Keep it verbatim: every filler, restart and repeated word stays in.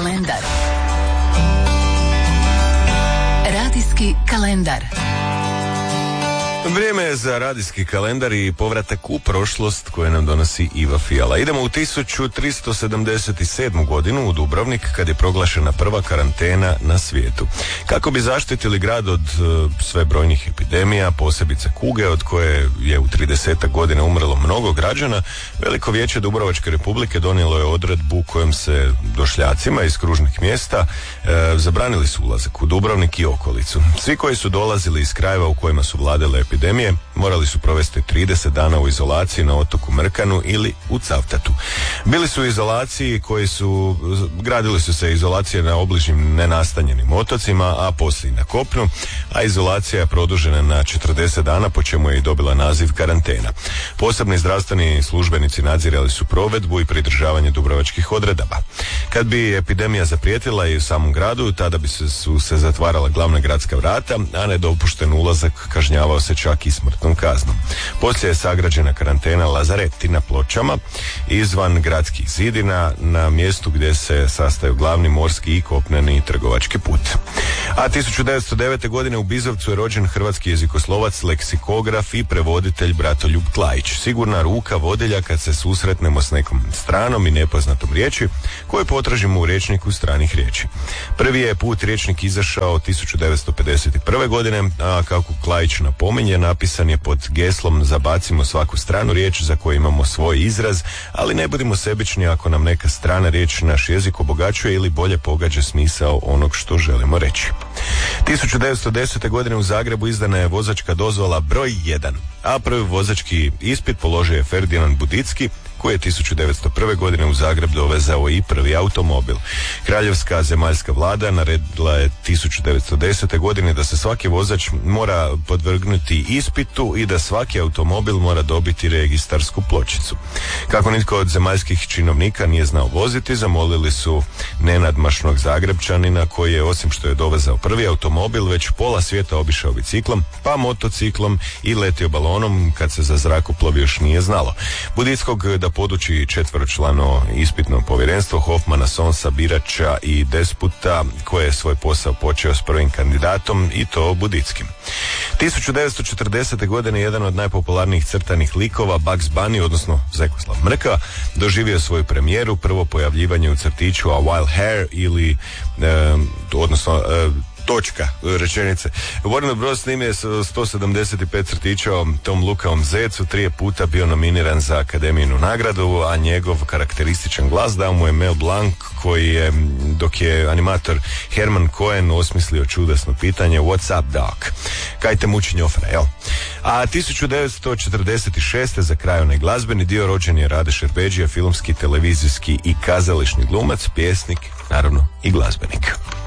kalendar. Radijski kalendar. Vrijeme je za radijski kalendar i povratak u prošlost koje nam donosi Iva Fijala. Idemo u tisuću tristo sedamdeset sedmu godinu u Dubrovnik kad je proglašena prva karantena na svijetu. Kako bi zaštitili grad od uh, sve brojnih epidemija, posebice kuge od koje je u tridesetak godina umrlo mnogo građana, Veliko vijeće Dubrovačke Republike donijelo je odredbu kojom se došljacima iz kružnih mjesta uh, zabranili su ulazak u Dubrovnik i okolicu. Svi koji su dolazili iz krajeva u kojima su vladale epidemije morali su provesti trideset dana u izolaciji na otoku Mrkanu ili u Cavtatu. Bili su u izolaciji koji su, gradili su se izolacije na obližnjim nenastanjenim otocima, a poslije na kopnu, a izolacija je produžena na četrdeset dana, po čemu je i dobila naziv karantena. Posebni zdravstveni službenici nadzirali su provedbu i pridržavanje dubrovačkih odredaba. Kad bi epidemija zaprijetila i u samom gradu, tada bi se, su se zatvarala glavna gradska vrata, a nedopušten ulazak kažnjavao se čak i smrtnom kaznom. Poslije je sagrađena karantena lazareti na Pločama izvan gradskih zidina na mjestu gdje se sastaju glavni morski i kopneni trgovački put. A tisuću devetsto devete. godine u Bizovcu je rođen hrvatski jezikoslovac, leksikograf i prevoditelj Bratoljub Klajić. Sigurna ruka vodilja kad se susretnemo s nekom stranom i nepoznatom riječi koju potražimo u rječniku stranih riječi. Prvi je put rječnik izašao tisuću devetsto pedeset prve. godine, a kako Klajić napominje, napisan je pod geslom zabacimo svaku stranu riječ za koju imamo svoj izraz, ali ne budimo sebični ako nam neka strana riječ naš jezik obogaćuje ili bolje pogađa smisao onog što želimo reći. tisuću devetsto desete. godine u Zagrebu izdana je vozačka dozvola broj jedan, a prvi vozački ispit položio je Ferdinand Budicki, koji je tisuću devetsto prve. godine u Zagreb dovezao i prvi automobil. Kraljevska zemaljska vlada naredila je tisuću devetsto desete. godine da se svaki vozač mora podvrgnuti ispitu i da svaki automobil mora dobiti registarsku pločicu. Kako nitko od zemaljskih činovnika nije znao voziti, zamolili su nenadmašnog Zagrebčanina koji je, osim što je dovezao prvi automobil, već pola svijeta obišao biciklom, pa motociklom i letio balonom kad se za zrakoplov još nije znalo. Budickog da poduči četveročlano ispitno povjerenstvo Hofmana, Sonsa, Birača i Desputa, koje je svoj posao počeo s prvim kandidatom, i to Budickim. tisuću devetsto četrdesete. godine jedan od najpopularnijih crtanih likova, Bugs Bunny, odnosno Zekoslav Mrka, doživio svoju premijeru, prvo pojavljivanje u crtiću A Wild Hare ili eh, odnosno eh, točka rečenice. Warner Bros. Snimio sto sedamdeset pet crtića o tom lukavom zecu, tri je puta bio nominiran za Akademijinu nagradu, a njegov karakterističan glas dao mu je Mel Blanc, koji je, dok je animator Herman Cohen osmislio čudesno pitanje What's up, Doc? Kaj te muči njofra, jel? A tisuću devetsto četrdeset šeste. za kraj onaj glazbeni dio, rođen je Rade Šerbedžija, filmski, televizijski i kazališni glumac, pjesnik, naravno i glazbenik.